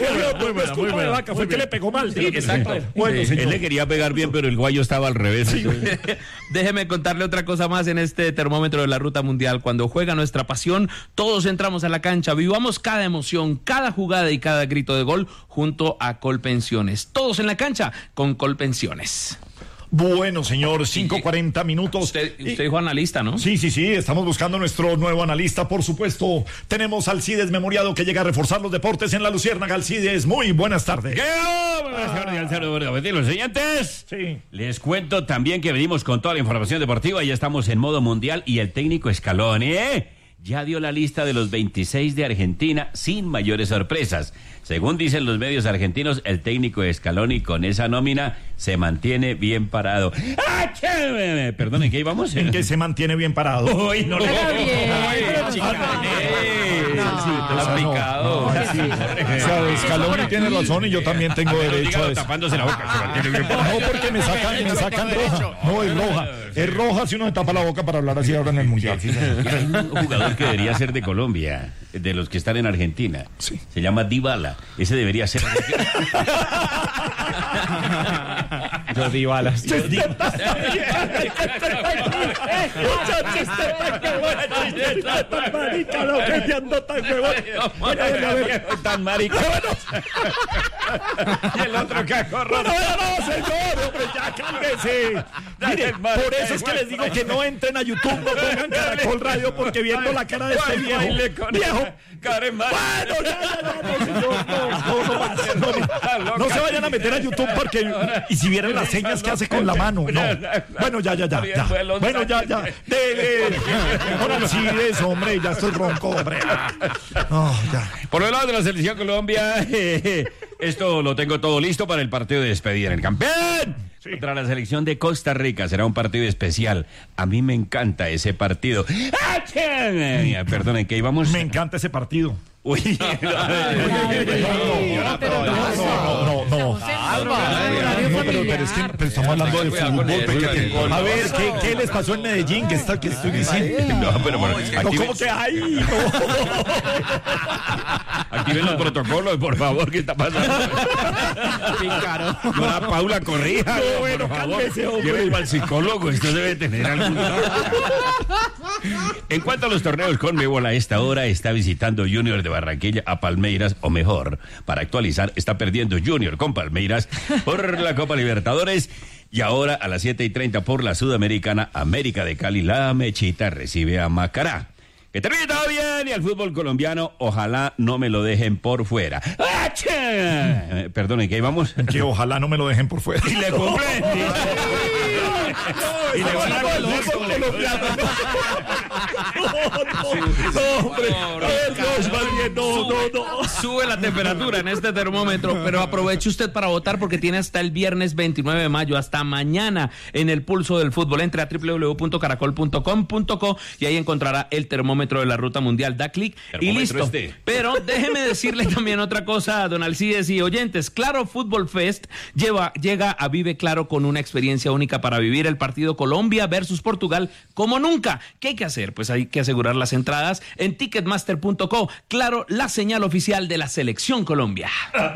Muy buena. Vaca, fue que le pegó mal. Sí, exacto. Bueno, Él le quería pegar bien, pero el guayo estaba al revés. Sí. Déjeme contarle otra cosa más en este termómetro de la Ruta Mundial. Cuando juega nuestra pasión, todos entramos a la cancha, vivamos cada emoción, cada jugada y cada grito de gol junto a Colpensiones. Todos en la cancha con Colpensiones. Bueno, señor, 5:40 minutos. Usted dijo analista, ¿no? Sí, estamos buscando nuestro nuevo analista, por supuesto. Tenemos a Alcides Memoriado, que llega a reforzar los deportes en la Luciérnaga. Alcides, muy buenas tardes. Los siguientes. Sí. Les cuento también que venimos con toda la información deportiva. Ya estamos en modo mundial y el técnico Scaloni, ya dio la lista de los 26 de Argentina sin mayores sorpresas. Según dicen los medios argentinos, el técnico Scaloni con esa nómina se mantiene bien parado. Perdón, ¿en qué íbamos? En que se mantiene bien parado. Uy, no lo picado. O sea, Scaloni tiene razón y yo también tengo derecho a eso. Tapándose la boca. No, porque me sacan roja. No, es roja. Es roja si uno se tapa la boca para hablar así ahora en el Mundial. Hay un jugador que debería ser de Colombia, de los que están en Argentina. Sí. Se llama Dybala. Ese debería ser. Yo Dybala. Tan marica. Y el otro cacorro. No, señor, hombre, ya cálmese. Mire, por eso es que les digo que no entren a YouTube, no pongan Caracol Radio, porque viendo la cara de este viejo. Bueno, no se vayan a meter a YouTube porque y si vieran las señas que hace con la mano, no. Bueno, ya. Bueno, ya. Mejor Alcides, hombre, ya estoy ronco, hombre. No, ya. Por el lado de la selección Colombia, esto lo tengo todo listo para el partido de despedida en el campeón. Sí. Contra la selección de Costa Rica será un partido especial. A mí me encanta ese partido. Perdonen, ¿qué íbamos? Me encanta ese partido. Uy, no. Pero es que estamos hablando de fútbol. A ver, ¿qué les pasó en Medellín? ¿Qué estoy diciendo? No, pero bueno, ¿cómo que hay? Activen los protocolos, por favor, ¿qué está pasando? Pícaro. No, Paula, corrija. No, bueno, cálmese, hombre. Llévenlo al psicólogo, esto debe tener algún... En cuanto a los torneos, Conmebol a esta hora está visitando Junior de Barranquilla a Palmeiras, o mejor, para actualizar, está perdiendo Junior con Palmeiras por la Copa Libertadores. Y ahora a las 7:30 por la Sudamericana, América de Cali, la Mechita recibe a Macará. Que termine todo bien y al fútbol colombiano, ojalá no me lo dejen por fuera. Perdón, ¿en qué íbamos? Que ojalá no me lo dejen por fuera. Y le compré. Y le van a dar el fútbol colombiano. No. Sube la temperatura en este termómetro, pero aproveche usted para votar porque tiene hasta el viernes 29 de mayo, hasta mañana en el pulso del fútbol. Entre a www.caracol.com.co y ahí encontrará el termómetro de la Ruta Mundial. Da clic y listo. Pero déjeme decirle también otra cosa, don Alcides y oyentes. Claro Fútbol Fest llega a Vive Claro con una experiencia única para vivir el partido Colombia versus Portugal como nunca. ¿Qué hay que hacer? Pues hay que asegurar las entradas en ticketmaster.co. Claro, la señal oficial de la Selección Colombia.